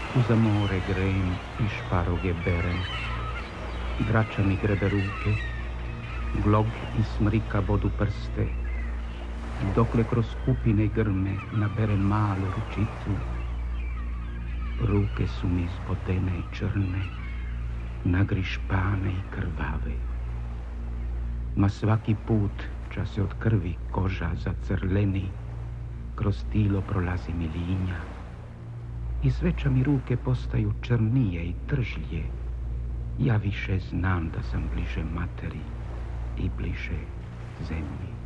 Uz amore grejem i šparoge berem. Drača mi grebe ruke, glog i smrika bodu prste, dokle kroz kupine grme naberem malu ručicu. Ruke su mi zbodene i črne, nagrišpane i krvave. Ma svaki put ča se od krvi koža zacrleni, kroz tilo prolazi mi linja i sve ča mi ruke postaju črnije i tržlje, ja više znam da sam bliže materi i bliže zemlji.